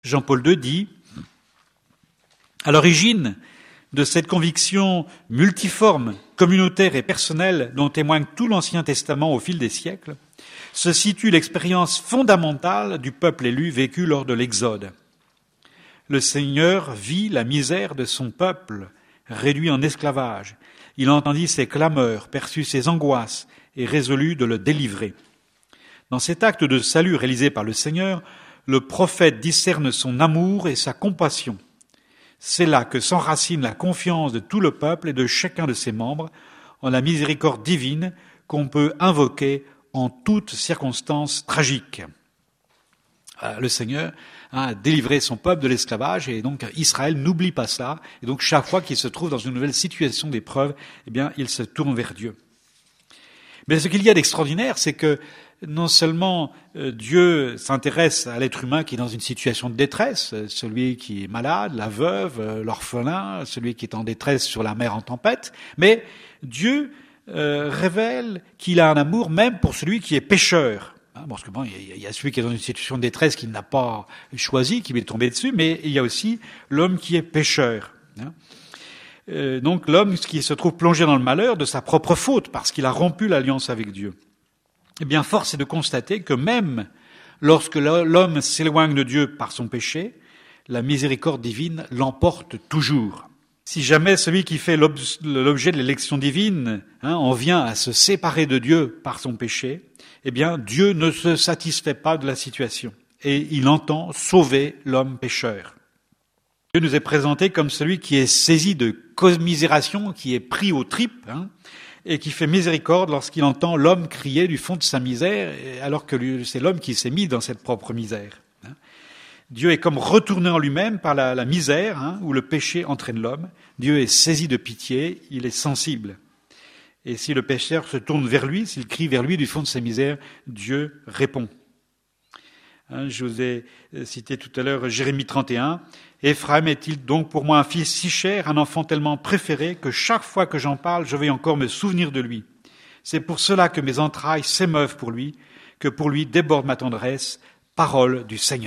Jean-Paul II dit « À l'origine de cette conviction multiforme, communautaire et personnelle dont témoigne tout l'Ancien Testament au fil des siècles, se situe l'expérience fondamentale du peuple élu vécu lors de l'Exode. Le Seigneur vit la misère de son peuple, réduit en esclavage. Il entendit ses clameurs, perçut ses angoisses et résolut de le délivrer. Dans cet acte de salut réalisé par le Seigneur, le prophète discerne son amour et sa compassion. C'est là que s'enracine la confiance de tout le peuple et de chacun de ses membres en la miséricorde divine qu'on peut invoquer en toutes circonstances tragiques. Le Seigneur a délivré son peuple de l'esclavage et donc Israël n'oublie pas ça. Et donc chaque fois qu'il se trouve dans une nouvelle situation d'épreuve, eh bien, il se tourne vers Dieu. Mais ce qu'il y a d'extraordinaire, c'est que non seulement Dieu s'intéresse à l'être humain qui est dans une situation de détresse, celui qui est malade, la veuve, l'orphelin, celui qui est en détresse sur la mer en tempête, mais Dieu révèle qu'il a un amour même pour celui qui est pécheur. Parce que bon, il y a celui qui est dans une situation de détresse qu'il n'a pas choisi, qui lui est tombé dessus, mais il y a aussi l'homme qui est pécheur. Donc l'homme qui se trouve plongé dans le malheur de sa propre faute, parce qu'il a rompu l'alliance avec Dieu. Eh bien, force est de constater que même lorsque l'homme s'éloigne de Dieu par son péché, la miséricorde divine l'emporte toujours. Si jamais celui qui fait l'objet de l'élection divine en vient à se séparer de Dieu par son péché, eh bien, Dieu ne se satisfait pas de la situation et il entend sauver l'homme pécheur. Dieu nous est présenté comme celui qui est saisi de commisération, qui est pris aux tripes, et qui fait miséricorde lorsqu'il entend l'homme crier du fond de sa misère, alors que c'est l'homme qui s'est mis dans cette propre misère. Dieu est comme retourné en lui-même par la misère, où le péché entraîne l'homme. Dieu est saisi de pitié, il est sensible. Et si le pécheur se tourne vers lui, s'il crie vers lui du fond de sa misère, Dieu répond. Je vous ai cité tout à l'heure Jérémie 31. « Éphraïm est-il donc pour moi un fils si cher, un enfant tellement préféré, que chaque fois que j'en parle, je vais encore me souvenir de lui. C'est pour cela que mes entrailles s'émeuvent pour lui, que pour lui déborde ma tendresse, parole du Seigneur. »